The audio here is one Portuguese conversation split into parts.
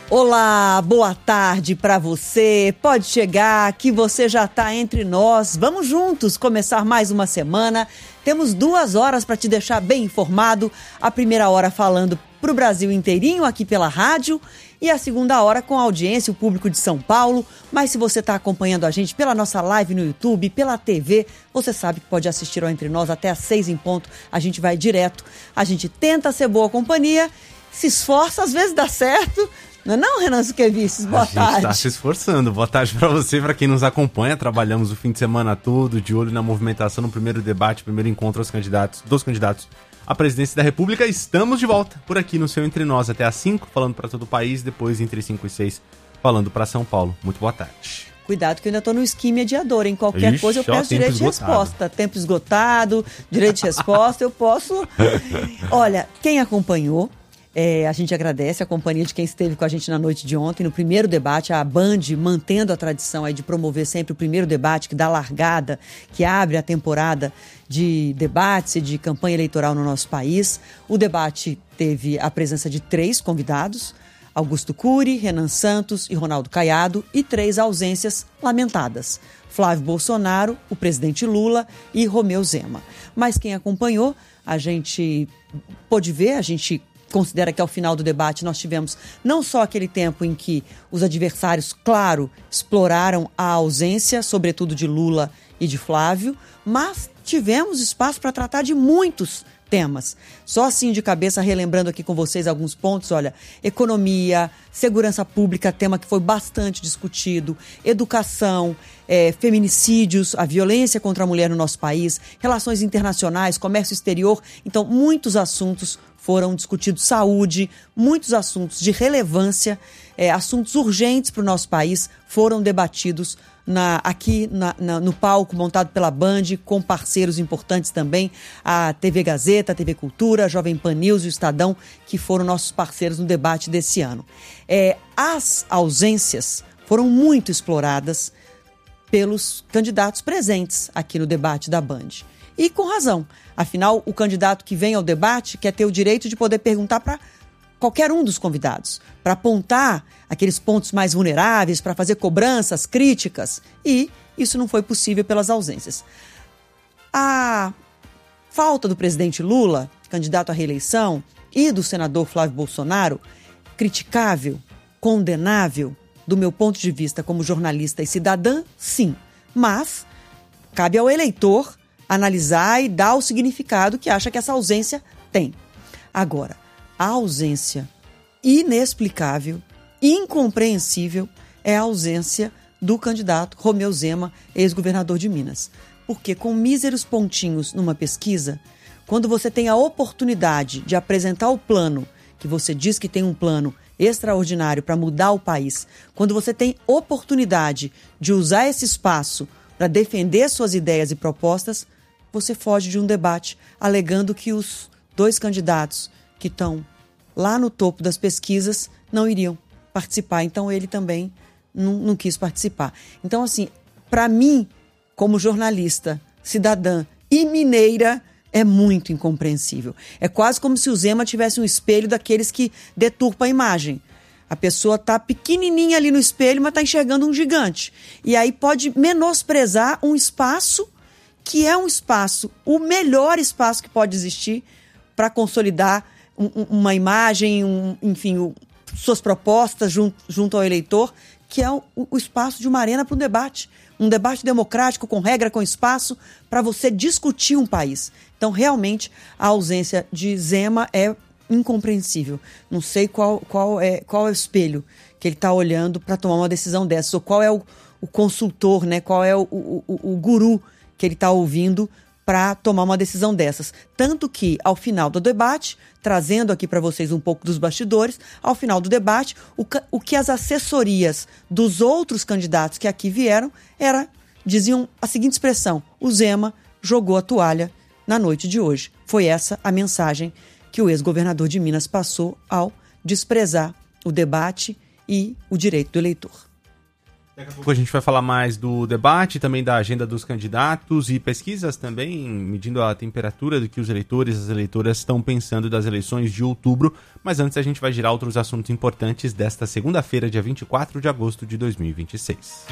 Olá, boa tarde para você. Pode chegar que você já está entre nós. Vamos juntos começar mais uma semana. Temos 2 horas para te deixar bem informado. A primeira hora falando para o Brasil inteirinho aqui pela rádio e a segunda hora com a audiência, o público de São Paulo. Mas se você está acompanhando a gente pela nossa live no YouTube, pela TV, você sabe que pode assistir ao Entre Nós até às 6 em ponto. A gente vai direto. A gente tenta ser boa companhia, se esforça, às vezes dá certo. Não, Renan Suquevices, boa tarde. A gente está se esforçando. Boa tarde para você, para quem nos acompanha. Trabalhamos o fim de semana todo, de olho na movimentação, no primeiro debate, primeiro encontro dos candidatos à presidência da República. Estamos de volta por aqui no seu Entre Nós até às 5, falando para todo o país, depois entre 5 e 6, falando para São Paulo. Muito boa tarde. Cuidado que eu ainda estou no esquema mediador. Em qualquer coisa eu peço direito de resposta. Tempo esgotado, direito de resposta, eu posso... Olha, quem acompanhou... a gente agradece a companhia de quem esteve com a gente na noite de ontem, no primeiro debate, a Band mantendo a tradição aí de promover sempre o primeiro debate, que dá largada, que abre a temporada de debates e de campanha eleitoral no nosso país. O debate teve a presença de 3 convidados, Augusto Cury, Renan Santos e Ronaldo Caiado, e 3 ausências lamentadas, Flávio Bolsonaro, o presidente Lula e Romeu Zema. Mas quem acompanhou, a gente pôde ver, a gente considera que ao final do debate nós tivemos não só aquele tempo em que os adversários, claro, exploraram a ausência, sobretudo de Lula e de Flávio, mas tivemos espaço para tratar de muitos temas. Só assim de cabeça, relembrando aqui com vocês alguns pontos, olha, economia, segurança pública, tema que foi bastante discutido, educação, feminicídios, a violência contra a mulher no nosso país, relações internacionais, comércio exterior, então muitos assuntos foram discutidos, saúde, muitos assuntos de relevância, assuntos urgentes para o nosso país foram debatidos aqui no palco montado pela Band, com parceiros importantes também, a TV Gazeta, a TV Cultura, a Jovem Pan News e o Estadão, que foram nossos parceiros no debate desse ano. As ausências foram muito exploradas pelos candidatos presentes aqui no debate da Band. E com razão. Afinal, o candidato que vem ao debate quer ter o direito de poder perguntar para qualquer um dos convidados, para apontar aqueles pontos mais vulneráveis, para fazer cobranças, críticas. E isso não foi possível pelas ausências. A falta do presidente Lula, candidato à reeleição, e do senador Flávio Bolsonaro, criticável, condenável, do meu ponto de vista como jornalista e cidadã, sim. Mas cabe ao eleitor analisar e dar o significado que acha que essa ausência tem. Agora, a ausência inexplicável, incompreensível, é a ausência do candidato Romeu Zema, ex-governador de Minas. Porque com míseros pontinhos numa pesquisa, quando você tem a oportunidade de apresentar o plano, que você diz que tem um plano extraordinário para mudar o país, quando você tem oportunidade de usar esse espaço para defender suas ideias e propostas, você foge de um debate alegando que os 2 candidatos que estão lá no topo das pesquisas não iriam participar. Então ele também não quis participar. Então, assim, para mim, como jornalista, cidadã e mineira, é muito incompreensível. É quase como se o Zema tivesse um espelho daqueles que deturpa a imagem. A pessoa está pequenininha ali no espelho, mas está enxergando um gigante. E aí pode menosprezar um espaço que é um espaço, o melhor espaço que pode existir para consolidar uma imagem, enfim, suas propostas junto ao eleitor, que é o espaço de uma arena para um debate democrático, com regra, com espaço, para você discutir um país. Então, realmente, a ausência de Zema é incompreensível. Não sei qual é o espelho que ele está olhando para tomar uma decisão dessa, ou qual é o consultor, né? Qual é o guru que ele está ouvindo para tomar uma decisão dessas. Tanto que, ao final do debate, trazendo aqui para vocês um pouco dos bastidores, ao final do debate, o que as assessorias dos outros candidatos que aqui vieram diziam a seguinte expressão: o Zema jogou a toalha na noite de hoje. Foi essa a mensagem que o ex-governador de Minas passou ao desprezar o debate e o direito do eleitor. Daqui a pouco a gente vai falar mais do debate, também da agenda dos candidatos e pesquisas também, medindo a temperatura do que os eleitores e as eleitoras estão pensando das eleições de outubro. Mas antes a gente vai girar outros assuntos importantes desta segunda-feira, dia 24 de agosto de 2026.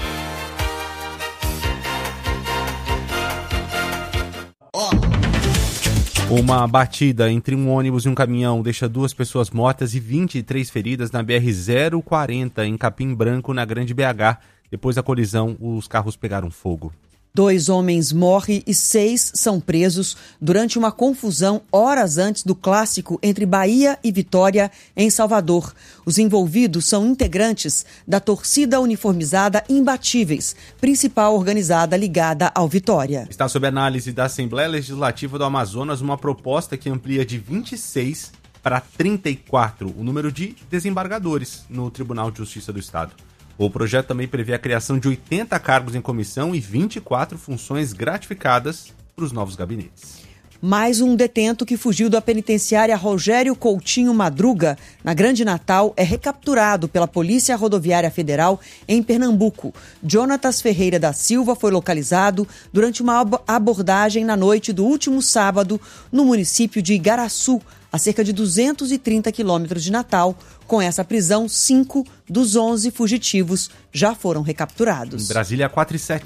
Uma batida entre um ônibus e um caminhão deixa 2 pessoas mortas e 23 feridas na BR-040, em Capim Branco, na Grande BH. Depois da colisão, os carros pegaram fogo. 2 homens morrem e 6 são presos durante uma confusão horas antes do clássico entre Bahia e Vitória, em Salvador. Os envolvidos são integrantes da torcida uniformizada Imbatíveis, principal organizada ligada ao Vitória. Está sob análise da Assembleia Legislativa do Amazonas uma proposta que amplia de 26 para 34 o número de desembargadores no Tribunal de Justiça do Estado. O projeto também prevê a criação de 80 cargos em comissão e 24 funções gratificadas para os novos gabinetes. Mais um detento que fugiu da penitenciária Rogério Coutinho Madruga, na Grande Natal, é recapturado pela Polícia Rodoviária Federal em Pernambuco. Jonatas Ferreira da Silva foi localizado durante uma abordagem na noite do último sábado no município de Igaraçu, a cerca de 230 quilômetros de Natal. Com essa prisão, 5 dos 11 fugitivos já foram recapturados. Em Brasília, 4h07.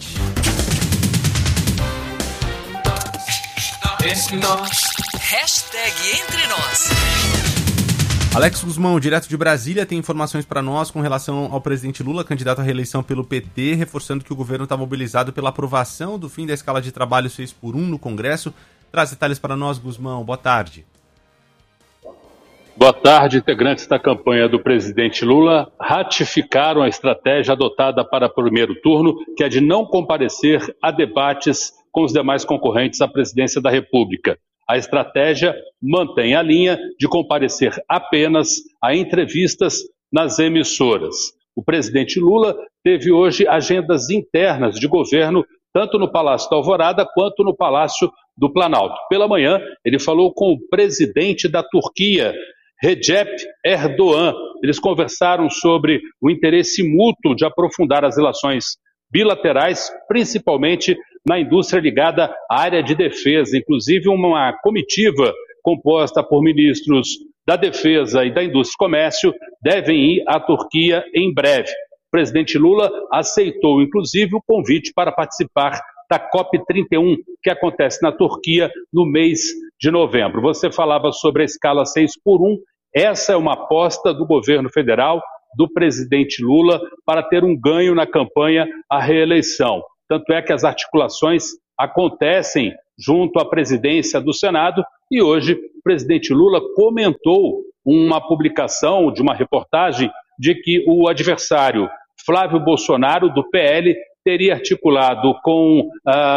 Hashtag Entre Nós. Alex Guzmão, direto de Brasília, tem informações para nós com relação ao presidente Lula, candidato à reeleição pelo PT, reforçando que o governo está mobilizado pela aprovação do fim da escala de trabalho 6x1 no Congresso. Traz detalhes para nós, Guzmão. Boa tarde. Boa tarde, integrantes da campanha do presidente Lula ratificaram a estratégia adotada para o primeiro turno, que é de não comparecer a debates com os demais concorrentes à presidência da República. A estratégia mantém a linha de comparecer apenas a entrevistas nas emissoras. O presidente Lula teve hoje agendas internas de governo, tanto no Palácio da Alvorada quanto no Palácio do Planalto. Pela manhã, ele falou com o presidente da Turquia, Recep Erdogan. Eles conversaram sobre o interesse mútuo de aprofundar as relações bilaterais, principalmente na indústria ligada à área de defesa. Inclusive, uma comitiva composta por ministros da Defesa e da Indústria e Comércio devem ir à Turquia em breve. O presidente Lula aceitou, inclusive, o convite para participar da COP31, que acontece na Turquia no mês de novembro. Você falava sobre a escala 6x1, essa é uma aposta do governo federal, do presidente Lula, para ter um ganho na campanha à reeleição. Tanto é que as articulações acontecem junto à presidência do Senado e hoje o presidente Lula comentou uma publicação de uma reportagem de que o adversário Flávio Bolsonaro, do PL, teria articulado com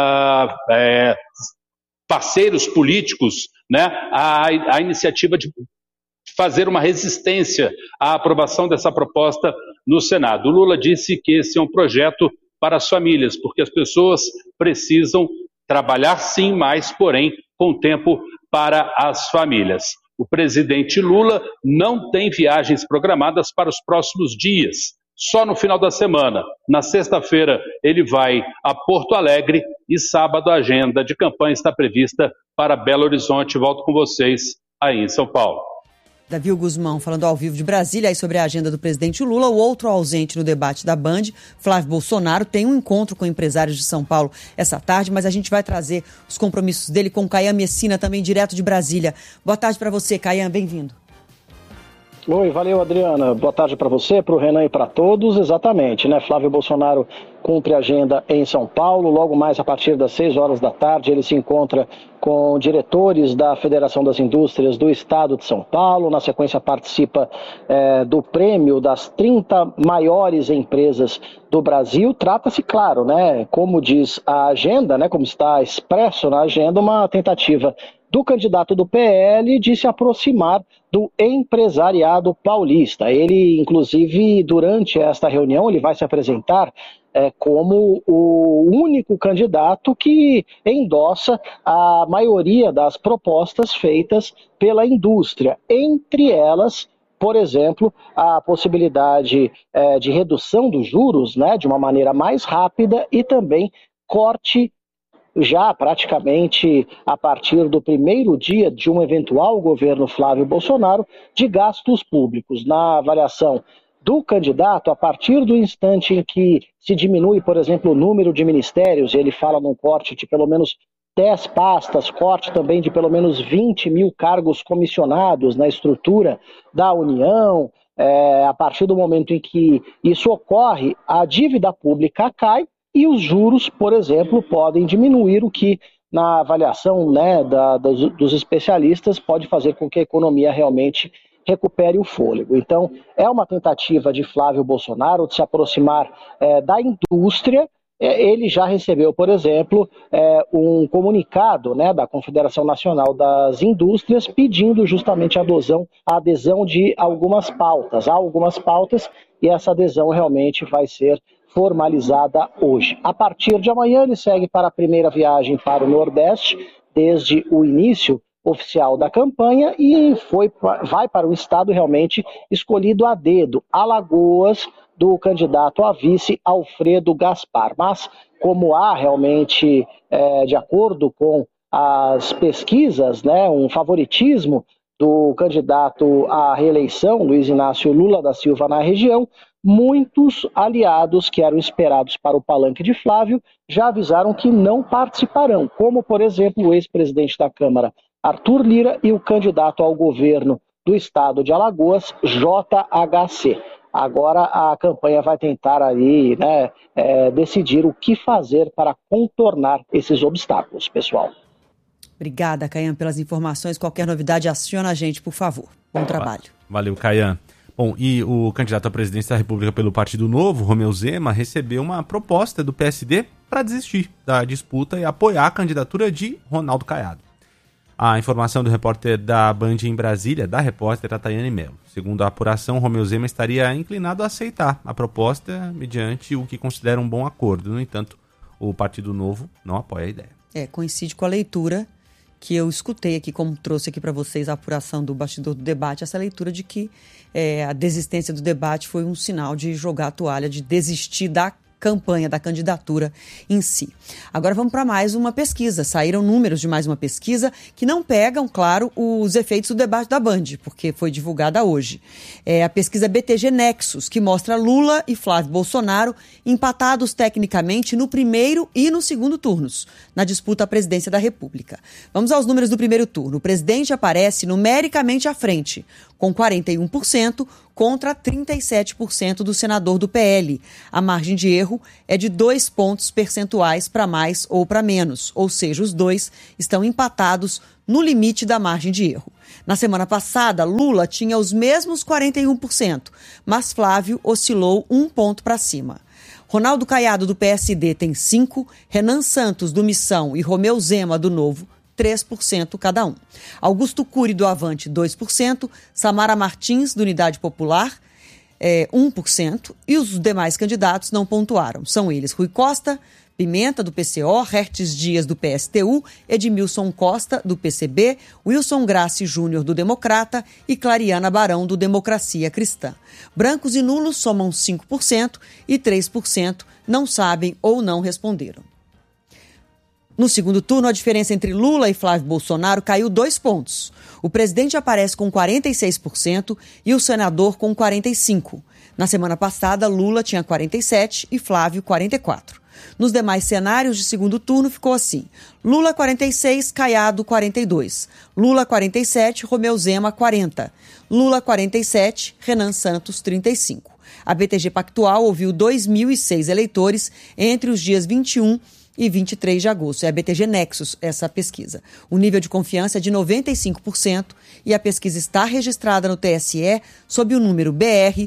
parceiros políticos, né, a iniciativa de fazer uma resistência à aprovação dessa proposta no Senado. O Lula disse que esse é um projeto para as famílias, porque as pessoas precisam trabalhar sim, mas, porém, com tempo para as famílias. O presidente Lula não tem viagens programadas para os próximos dias. Só no final da semana. Na sexta-feira ele vai a Porto Alegre e sábado a agenda de campanha está prevista para Belo Horizonte. Volto com vocês aí em São Paulo. Davi Guzmão falando ao vivo de Brasília aí sobre a agenda do presidente Lula. O outro ausente no debate da Band, Flávio Bolsonaro, tem um encontro com empresários de São Paulo essa tarde, mas a gente vai trazer os compromissos dele com Caian Messina, também direto de Brasília. Boa tarde para você, Caian, bem-vindo. Oi, valeu, Adriana. Boa tarde para você, para o Renan e para todos. Exatamente, né? Flávio Bolsonaro cumpre agenda em São Paulo. Logo mais, a partir das 6 horas da tarde, ele se encontra com diretores da Federação das Indústrias do Estado de São Paulo. Na sequência, participa do prêmio das 30 maiores empresas do Brasil. Trata-se, claro, né? Como diz a agenda, né? Como está expresso na agenda, uma tentativa do candidato do PL de se aproximar do empresariado paulista. Ele, inclusive, durante esta reunião, ele vai se apresentar como o único candidato que endossa a maioria das propostas feitas pela indústria, entre elas por exemplo, a possibilidade de redução dos juros, né, de uma maneira mais rápida e também corte já praticamente a partir do primeiro dia de um eventual governo Flávio Bolsonaro de gastos públicos. Na avaliação do candidato, a partir do instante em que se diminui, por exemplo, o número de ministérios, ele fala num corte de pelo menos 10 pastas, corte também de pelo menos 20 mil cargos comissionados na estrutura da União, a partir do momento em que isso ocorre, a dívida pública cai e os juros, por exemplo, podem diminuir, o que na avaliação, né, dos especialistas pode fazer com que a economia realmente recupere o fôlego. Então, é uma tentativa de Flávio Bolsonaro de se aproximar da indústria. Ele já recebeu, por exemplo, um comunicado, né, da Confederação Nacional das Indústrias pedindo justamente a adesão de algumas pautas. Há algumas pautas e essa adesão realmente vai ser formalizada hoje. A partir de amanhã, ele segue para a primeira viagem para o Nordeste, desde o início oficial da campanha, e vai para o estado realmente escolhido a dedo, Alagoas, do candidato a vice Alfredo Gaspar. Mas como há realmente, de acordo com as pesquisas, né, um favoritismo do candidato à reeleição, Luiz Inácio Lula da Silva, na região, muitos aliados que eram esperados para o palanque de Flávio já avisaram que não participarão, como, por exemplo, o ex-presidente da Câmara, Arthur Lira, e o candidato ao governo do estado de Alagoas, JHC. Agora a campanha vai tentar aí, né, decidir o que fazer para contornar esses obstáculos, pessoal. Obrigada, Caian, pelas informações. Qualquer novidade, aciona a gente, por favor. Bom trabalho. Valeu, Caian. Bom, e o candidato à presidência da República pelo Partido Novo, Romeu Zema, recebeu uma proposta do PSD para desistir da disputa e apoiar a candidatura de Ronaldo Caiado. A informação do repórter da Band em Brasília, da repórter Tayane Mello. Segundo a apuração, Romeu Zema estaria inclinado a aceitar a proposta mediante o que considera um bom acordo. No entanto, o Partido Novo não apoia a ideia. Coincide com a leitura que eu escutei aqui, como trouxe aqui para vocês a apuração do bastidor do debate, essa leitura de que a desistência do debate foi um sinal de jogar a toalha, de desistir da campanha, da candidatura em si. Agora vamos para mais uma pesquisa. Saíram números de mais uma pesquisa que não pegam, claro, os efeitos do debate da Band, porque foi divulgada hoje. É a pesquisa BTG Nexus, que mostra Lula e Flávio Bolsonaro empatados tecnicamente no primeiro e no segundo turnos, na disputa à presidência da República. Vamos aos números do primeiro turno. O presidente aparece numericamente à frente, com 41%, contra 37% do senador do PL. A margem de erro é de 2 pontos percentuais para mais ou para menos, ou seja, os dois estão empatados no limite da margem de erro. Na semana passada, Lula tinha os mesmos 41%, mas Flávio oscilou 1 ponto para cima. Ronaldo Caiado, do PSD, tem 5%, Renan Santos, do Missão, e Romeu Zema, do Novo, 3% cada um. Augusto Cury, do Avante, 2%, Samara Martins, do Unidade Popular, 1%, e os demais candidatos não pontuaram. São eles: Rui Costa, Pimenta, do PCO, Hertes Dias, do PSTU, Edmilson Costa, do PCB, Wilson Grassi Júnior, do Democrata, e Clariana Barão, do Democracia Cristã. Brancos e nulos somam 5% e 3% não sabem ou não responderam. No segundo turno, a diferença entre Lula e Flávio Bolsonaro caiu 2 pontos. O presidente aparece com 46% e o senador com 45%. Na semana passada, Lula tinha 47% e Flávio 44%. Nos demais cenários de segundo turno ficou assim: Lula 46%, Caiado 42%. Lula 47%, Romeu Zema 40%. Lula 47%, Renan Santos 35%. A BTG Pactual ouviu 2.006 eleitores entre os dias 21 e 23 de agosto. É a BTG Nexus, essa pesquisa. O nível de confiança é de 95% e a pesquisa está registrada no TSE sob o número BR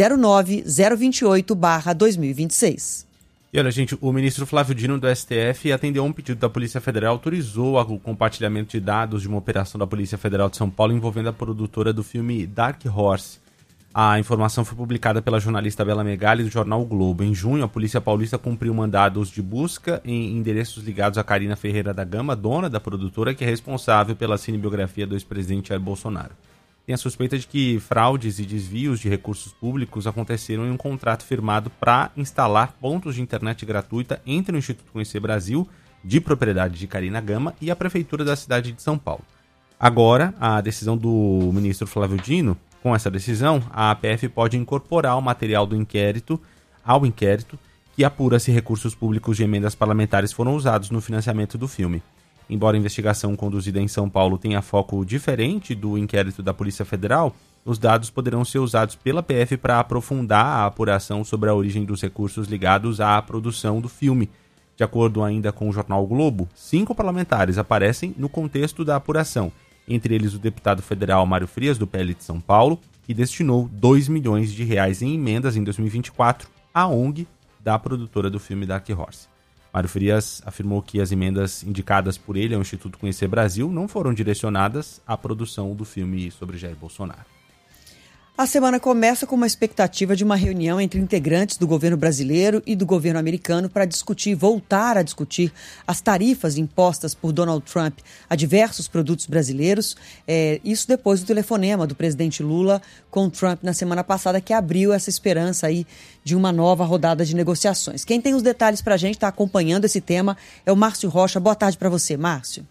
09028/2026. E olha, gente, o ministro Flávio Dino, do STF, atendeu a um pedido da Polícia Federal, autorizou o compartilhamento de dados de uma operação da Polícia Federal de São Paulo envolvendo a produtora do filme Dark Horse. A informação foi publicada pela jornalista Bela Megali do jornal o Globo. Em junho, a Polícia Paulista cumpriu mandados de busca em endereços ligados a Karina Ferreira da Gama, dona da produtora, que é responsável pela cinebiografia do ex-presidente Jair Bolsonaro. tem a suspeita de que fraudes e desvios de recursos públicos aconteceram em um contrato firmado para instalar pontos de internet gratuita entre o Instituto Conhecer Brasil, de propriedade de Carina Gama, e a Prefeitura da cidade de São Paulo. Agora, a decisão do ministro Flávio Dino, com essa decisão, a APF pode incorporar o material do inquérito ao inquérito que apura se recursos públicos de emendas parlamentares foram usados no financiamento do filme. Embora a investigação conduzida em São Paulo tenha foco diferente do inquérito da Polícia Federal, os dados poderão ser usados pela PF para aprofundar a apuração sobre a origem dos recursos ligados à produção do filme. De acordo ainda com o jornal o Globo, 5 parlamentares aparecem no contexto da apuração, entre eles o deputado federal Mário Frias, do PL de São Paulo, que destinou R$2 milhões em emendas em 2024 à ONG da produtora do filme Dark Horse. Mário Frias afirmou que as emendas indicadas por ele ao Instituto Conhecer Brasil não foram direcionadas à produção do filme sobre Jair Bolsonaro. A semana começa com uma expectativa de uma reunião entre integrantes do governo brasileiro e do governo americano para voltar a discutir as tarifas impostas por Donald Trump a diversos produtos brasileiros. Isso depois do telefonema do presidente Lula com Trump na semana passada, que abriu essa esperança aí de uma nova rodada de negociações. Quem tem os detalhes para a gente, está acompanhando esse tema, é o Márcio Rocha. Boa tarde para você, Márcio.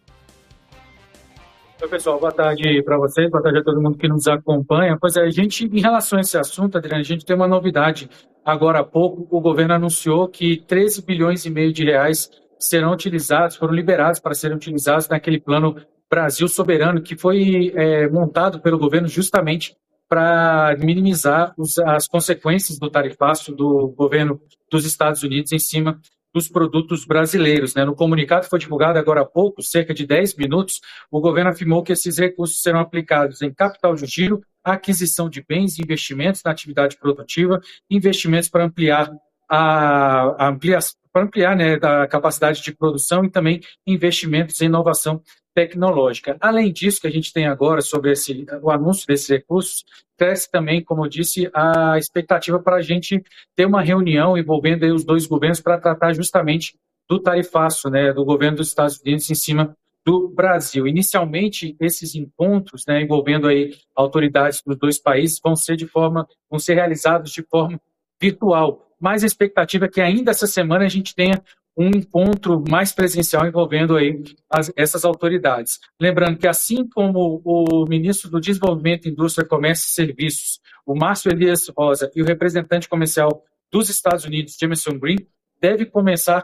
Oi, pessoal, boa tarde para vocês, boa tarde a todo mundo que nos acompanha. Pois é, em relação a esse assunto, Adriana, a gente tem uma novidade. Agora há pouco, o governo anunciou que 13 bilhões e meio de reais foram liberados para serem utilizados naquele plano Brasil Soberano, que foi montado pelo governo justamente para minimizar as consequências do tarifaço do governo dos Estados Unidos em cima dos produtos brasileiros. No comunicado que foi divulgado agora há pouco, cerca de 10 minutos, o governo afirmou que esses recursos serão aplicados em capital de giro, aquisição de bens e investimentos na atividade produtiva, investimentos para ampliar a capacidade de produção e também investimentos em inovação tecnológica. Além disso, que a gente tem agora sobre o anúncio desses recursos, cresce também, como eu disse, a expectativa para a gente ter uma reunião envolvendo aí os dois governos para tratar justamente do tarifaço, do governo dos Estados Unidos em cima do Brasil. Inicialmente, esses encontros, envolvendo aí autoridades dos dois países, vão ser realizados de forma virtual. Mas a expectativa é que ainda essa semana a gente tenha um encontro mais presencial envolvendo aí essas autoridades. Lembrando que, assim como o ministro do Desenvolvimento, Indústria, Comércio e Serviços, o Márcio Elias Rosa, e o representante comercial dos Estados Unidos, Jameson Green, devem conversar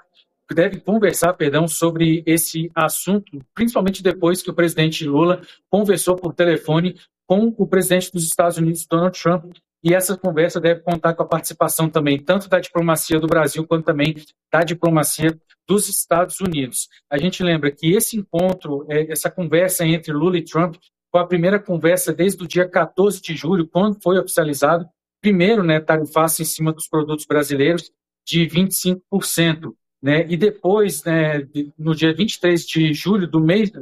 sobre esse assunto, principalmente depois que o presidente Lula conversou por telefone com o presidente dos Estados Unidos, Donald Trump, e essa conversa deve contar com a participação também tanto da diplomacia do Brasil quanto também da diplomacia dos Estados Unidos. A gente lembra que esse encontro, essa conversa entre Lula e Trump, foi a primeira conversa desde o dia 14 de julho, quando foi oficializado, primeiro, tarifaço em cima dos produtos brasileiros de 25%. E depois, no dia 23 do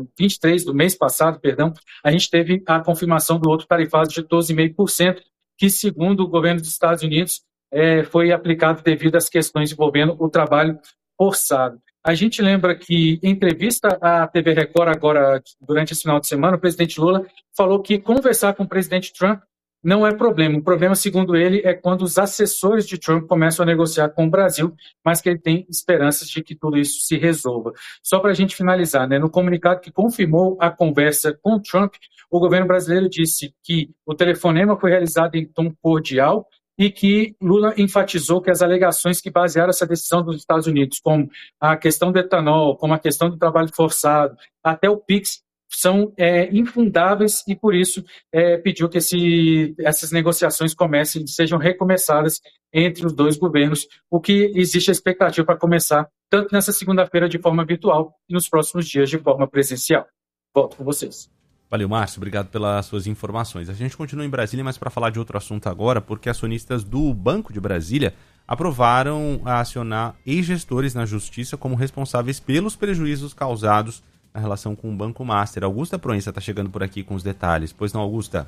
mês passado, a gente teve a confirmação do outro tarifaço de 12,5%, que, segundo o governo dos Estados Unidos, foi aplicado devido às questões envolvendo o trabalho forçado. A gente lembra que, em entrevista à TV Record, agora, durante esse final de semana, o presidente Lula falou que conversar com o presidente Trump não é problema. O problema, segundo ele, é quando os assessores de Trump começam a negociar com o Brasil, mas que ele tem esperanças de que tudo isso se resolva. Só para a gente finalizar, no comunicado que confirmou a conversa com Trump, o governo brasileiro disse que o telefonema foi realizado em tom cordial e que Lula enfatizou que as alegações que basearam essa decisão dos Estados Unidos, como a questão do etanol, como a questão do trabalho forçado, até o PIX, são infundáveis e, por isso, pediu que essas negociações sejam recomeçadas entre os dois governos, o que existe a expectativa para começar tanto nessa segunda-feira de forma virtual e nos próximos dias de forma presencial. Volto com vocês. Valeu, Márcio. Obrigado pelas suas informações. A gente continua em Brasília, mas para falar de outro assunto agora, porque acionistas do Banco de Brasília aprovaram acionar ex-gestores na Justiça como responsáveis pelos prejuízos causados na relação com o Banco Master. Augusta Proença está chegando por aqui com os detalhes. Pois não, Augusta?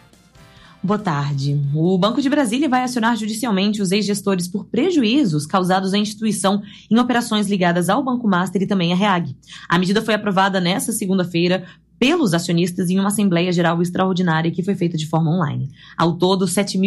Boa tarde. O Banco de Brasília vai acionar judicialmente os ex-gestores por prejuízos causados à instituição em operações ligadas ao Banco Master e também à REAG. A medida foi aprovada nesta segunda-feira pelos acionistas em uma Assembleia Geral Extraordinária que foi feita de forma online. Ao todo,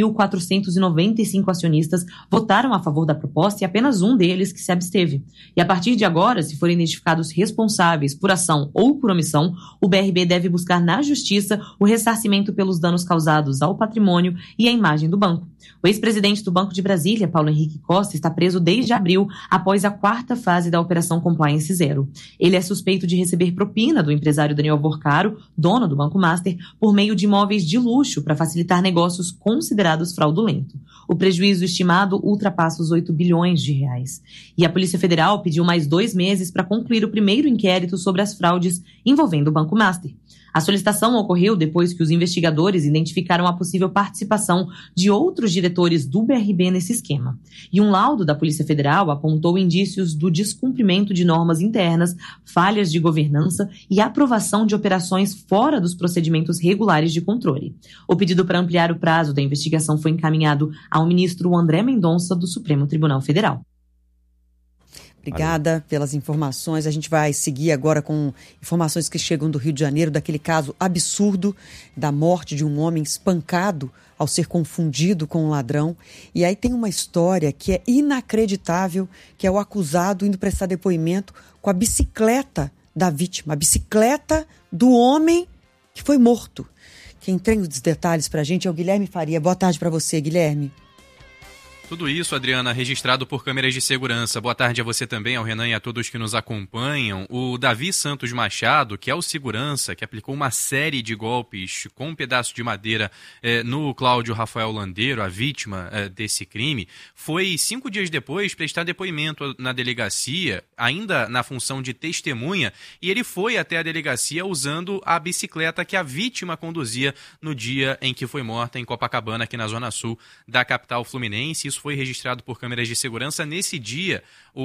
7.495 acionistas votaram a favor da proposta e apenas um deles que se absteve. E a partir de agora, se forem identificados responsáveis por ação ou por omissão, o BRB deve buscar na Justiça o ressarcimento pelos danos causados ao patrimônio e à imagem do banco. O ex-presidente do Banco de Brasília, Paulo Henrique Costa, está preso desde abril, após a 4ª fase da Operação Compliance Zero. Ele é suspeito de receber propina do empresário Daniel Vorcaro, dono do Banco Master, por meio de imóveis de luxo para facilitar negócios considerados fraudulentos. O prejuízo estimado ultrapassa os 8 bilhões de reais. E a Polícia Federal pediu mais 2 meses para concluir o primeiro inquérito sobre as fraudes envolvendo o Banco Master. A solicitação ocorreu depois que os investigadores identificaram a possível participação de outros diretores do BRB nesse esquema. E um laudo da Polícia Federal apontou indícios do descumprimento de normas internas, falhas de governança e aprovação de operações fora dos procedimentos regulares de controle. O pedido para ampliar o prazo da investigação foi encaminhado ao ministro André Mendonça, do Supremo Tribunal Federal. Obrigada pelas informações. A gente vai seguir agora com informações que chegam do Rio de Janeiro, daquele caso absurdo da morte de um homem espancado ao ser confundido com um ladrão. E aí tem uma história que é inacreditável, que é o acusado indo prestar depoimento com a bicicleta da vítima, a bicicleta do homem que foi morto. Quem tem os detalhes para a gente é o Guilherme Faria. Boa tarde para você, Guilherme. Tudo isso, Adriana, registrado por câmeras de segurança. Boa tarde a você também, ao Renan e a todos que nos acompanham. O Davi Santos Machado, que é o segurança, que aplicou uma série de golpes com um pedaço de madeira no Cláudio Rafael Landeiro, a vítima desse crime, foi 5 dias depois prestar depoimento na delegacia, ainda na função de testemunha, e ele foi até a delegacia usando a bicicleta que a vítima conduzia no dia em que foi morta em Copacabana, aqui na zona sul da capital fluminense. Isso foi registrado por câmeras de segurança. Nesse dia,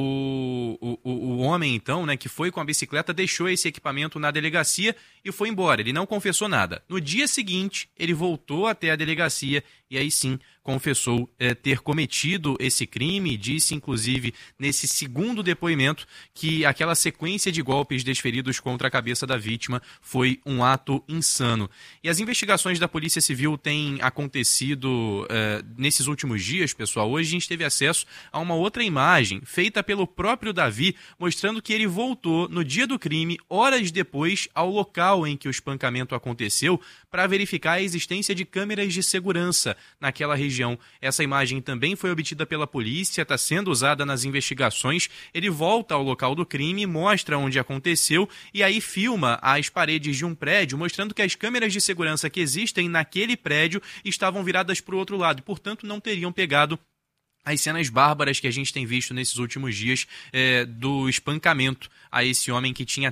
o homem, então, né, que foi com a bicicleta, deixou esse equipamento na delegacia e foi embora. Ele não confessou nada. No dia seguinte, ele voltou até a delegacia e aí sim confessou ter cometido esse crime. Disse, inclusive, nesse segundo depoimento, que aquela sequência de golpes desferidos contra a cabeça da vítima foi um ato insano. E as investigações da Polícia Civil têm acontecido nesses últimos dias, pessoal. Hoje a gente teve acesso a uma outra imagem feita pelo próprio Davi, mostrando que ele voltou no dia do crime, horas depois, ao local em que o espancamento aconteceu, para verificar a existência de câmeras de segurança naquela região. Essa imagem também foi obtida pela polícia, está sendo usada nas investigações. Ele volta ao local do crime, mostra onde aconteceu e aí filma as paredes de um prédio, mostrando que as câmeras de segurança que existem naquele prédio estavam viradas para o outro lado e, portanto, não teriam pegado as cenas bárbaras que a gente tem visto nesses últimos dias do espancamento a esse homem que tinha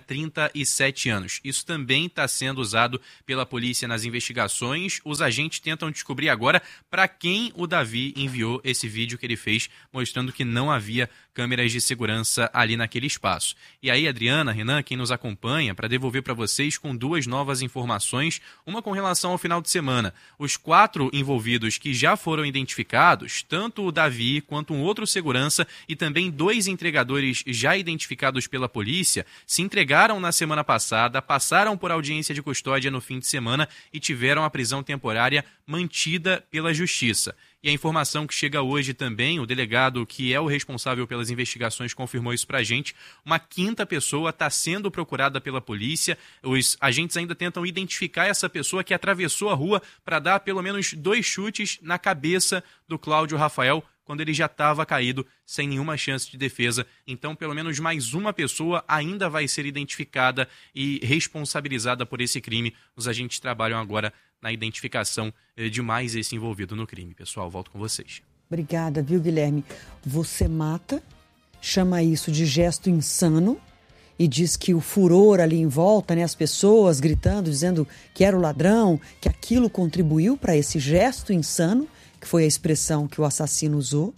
37 anos. Isso também está sendo usado pela polícia nas investigações. Os agentes tentam descobrir agora para quem o Davi enviou esse vídeo que ele fez, mostrando que não havia câmeras de segurança ali naquele espaço. E aí, Adriana, Renan, quem nos acompanha, para devolver para vocês com 2 novas informações, uma com relação ao final de semana. Os 4 envolvidos que já foram identificados, tanto o Davi quanto um outro segurança e também 2 entregadores já identificados pela polícia, se entregaram na semana passada, passaram por audiência de custódia no fim de semana e tiveram a prisão temporária mantida pela Justiça. E a informação que chega hoje também, o delegado que é o responsável pelas investigações confirmou isso pra gente, uma 5ª pessoa está sendo procurada pela polícia. Os agentes ainda tentam identificar essa pessoa que atravessou a rua para dar pelo menos 2 chutes na cabeça do Cláudio Rafael, quando ele já estava caído, sem nenhuma chance de defesa. Então, pelo menos mais uma pessoa ainda vai ser identificada e responsabilizada por esse crime. Os agentes trabalham agora na identificação de mais esse envolvido no crime. Pessoal, volto com vocês. Obrigada, viu, Guilherme? Você mata, chama isso de gesto insano e diz que o furor ali em volta, né, as pessoas gritando, dizendo que era o ladrão, que aquilo contribuiu para esse gesto insano, que foi a expressão que o assassino usou,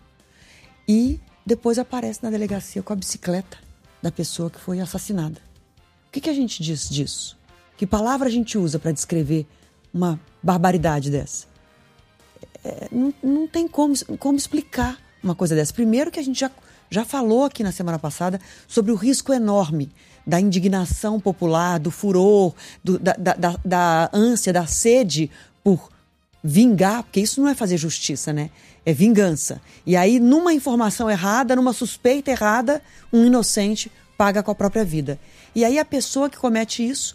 e depois aparece na delegacia com a bicicleta da pessoa que foi assassinada. O que a gente diz disso? Que palavra a gente usa para descrever uma barbaridade dessa? Não tem como explicar uma coisa dessa. Primeiro que a gente já falou aqui na semana passada sobre o risco enorme da indignação popular, do furor, da ânsia, da sede por vingar, porque isso não é fazer justiça, né? É vingança. E aí, numa informação errada, numa suspeita errada, um inocente paga com a própria vida. E aí a pessoa que comete isso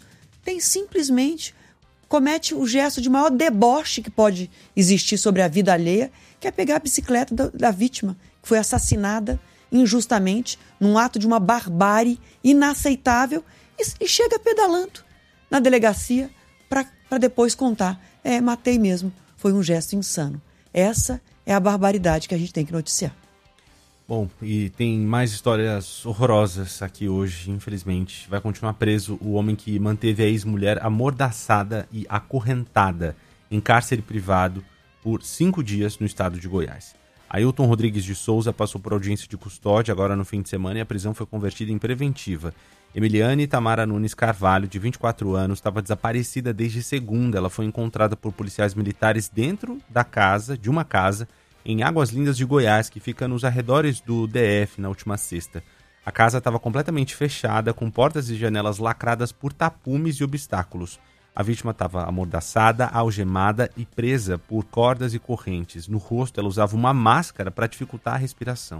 comete o gesto de maior deboche que pode existir sobre a vida alheia, que é pegar a bicicleta da vítima, que foi assassinada injustamente, num ato de uma barbárie inaceitável, e chega pedalando na delegacia para depois contar. Matei mesmo, foi um gesto insano. Essa é a barbaridade que a gente tem que noticiar. Bom, e tem mais histórias horrorosas aqui hoje, infelizmente. Vai continuar preso o homem que manteve a ex-mulher amordaçada e acorrentada em cárcere privado por 5 dias no estado de Goiás. Ailton Rodrigues de Souza passou por audiência de custódia agora no fim de semana e a prisão foi convertida em preventiva. Emiliane Tamara Nunes Carvalho, de 24 anos, estava desaparecida desde segunda. Ela foi encontrada por policiais militares dentro de uma casa, em Águas Lindas de Goiás, que fica nos arredores do DF na última sexta. A casa estava completamente fechada, com portas e janelas lacradas por tapumes e obstáculos. A vítima estava amordaçada, algemada e presa por cordas e correntes. No rosto, ela usava uma máscara para dificultar a respiração.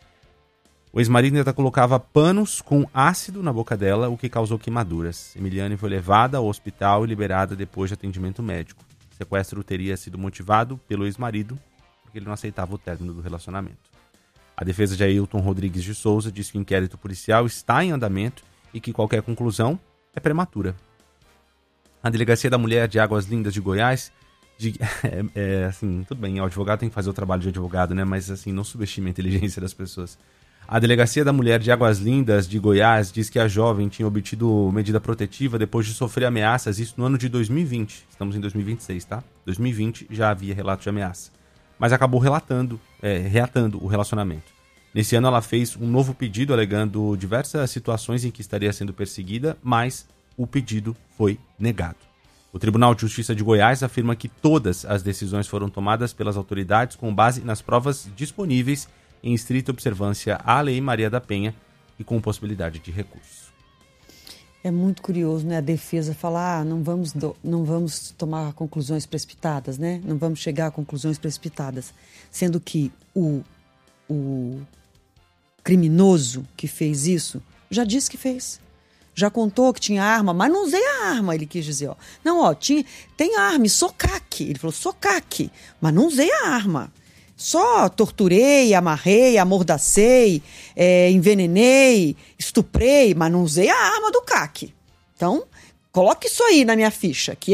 O ex-marido ainda colocava panos com ácido na boca dela, o que causou queimaduras. Emiliane foi levada ao hospital e liberada depois de atendimento médico. O sequestro teria sido motivado pelo ex-marido, porque ele não aceitava o término do relacionamento. A defesa de Ailton Rodrigues de Souza diz que o inquérito policial está em andamento e que qualquer conclusão é prematura. A Delegacia da Mulher de Águas Lindas de Goiás, assim, tudo bem, o advogado tem que fazer o trabalho de advogado, né? Mas assim, não subestime a inteligência das pessoas. A Delegacia da Mulher de Águas Lindas de Goiás diz que a jovem tinha obtido medida protetiva depois de sofrer ameaças, isso no ano de 2020. Estamos em 2026, tá? 2020 já havia relato de ameaça. Mas acabou reatando o relacionamento. Nesse ano ela fez um novo pedido alegando diversas situações em que estaria sendo perseguida, mas o pedido foi negado. O Tribunal de Justiça de Goiás afirma que todas as decisões foram tomadas pelas autoridades com base nas provas disponíveis em estrita observância à Lei Maria da Penha e com possibilidade de recurso. É muito curioso, né? A defesa falar, não vamos tomar conclusões precipitadas, né? Não vamos chegar a conclusões precipitadas. Sendo que o criminoso que fez isso já disse que fez. Já contou que tinha arma, mas não usei a arma, ele quis dizer. Não, tem arma, sou caque. Ele falou, sou caque, mas não usei a arma. Só torturei, amarrei, amordacei, envenenei, estuprei, mas não usei a arma do CAC. Então, coloque isso aí na minha ficha, que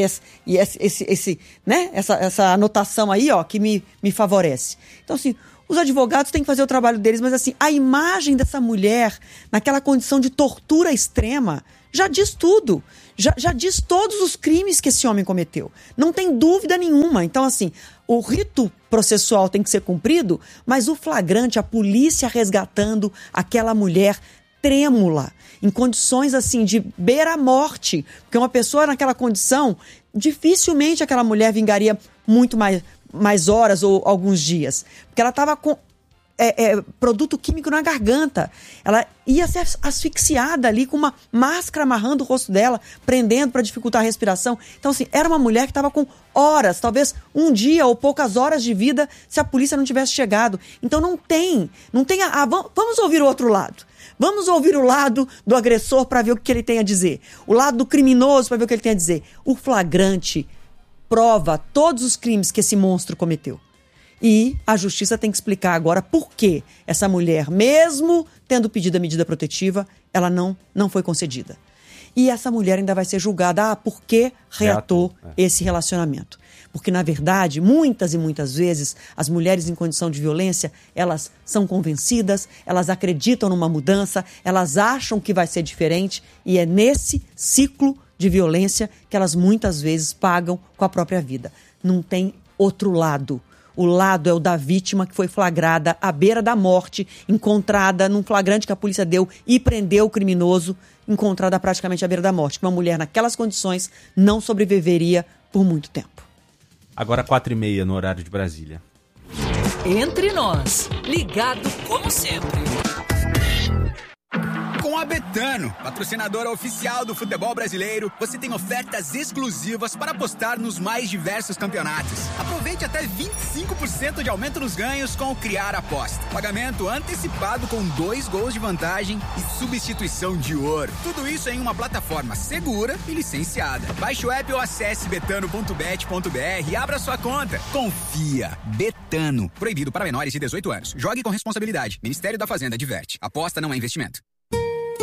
essa anotação aí, que me favorece. Então, assim, os advogados têm que fazer o trabalho deles, mas assim, a imagem dessa mulher naquela condição de tortura extrema já diz tudo. Já diz todos os crimes que esse homem cometeu. Não tem dúvida nenhuma. Então, assim, o rito processual tem que ser cumprido, mas o flagrante, a polícia resgatando aquela mulher trêmula, em condições assim de beira-morte, porque uma pessoa naquela condição, dificilmente aquela mulher vingaria muito mais horas ou alguns dias, porque ela estava com produto químico na garganta. Ela ia ser asfixiada ali com uma máscara amarrando o rosto dela, prendendo para dificultar a respiração. Então, assim, era uma mulher que estava com horas, talvez um dia ou poucas horas de vida se a polícia não tivesse chegado. Então, não tem vamos ouvir o outro lado. Vamos ouvir o lado do agressor para ver o que ele tem a dizer. O lado do criminoso para ver o que ele tem a dizer. O flagrante prova todos os crimes que esse monstro cometeu. E a justiça tem que explicar agora por que essa mulher, mesmo tendo pedido a medida protetiva, ela não foi concedida. E essa mulher ainda vai ser julgada por que reatou esse relacionamento. Porque, na verdade, muitas e muitas vezes, as mulheres em condição de violência, elas são convencidas, elas acreditam numa mudança, elas acham que vai ser diferente, e é nesse ciclo de violência que elas muitas vezes pagam com a própria vida. Não tem outro lado. O lado é o da vítima que foi flagrada à beira da morte, encontrada num flagrante que a polícia deu e prendeu o criminoso, encontrada praticamente à beira da morte. Uma mulher naquelas condições não sobreviveria por muito tempo. Agora 4h30 no horário de Brasília. Entre nós, ligado como sempre. Com a Betano, patrocinadora oficial do futebol brasileiro, você tem ofertas exclusivas para apostar nos mais diversos campeonatos. Aproveite até 25% de aumento nos ganhos com o Criar Aposta. Pagamento antecipado com 2 gols de vantagem e substituição de ouro. Tudo isso em uma plataforma segura e licenciada. Baixe o app ou acesse betano.bet.br e abra sua conta. Confia. Betano. Proibido para menores de 18 anos. Jogue com responsabilidade. Ministério da Fazenda adverte. Aposta não é investimento.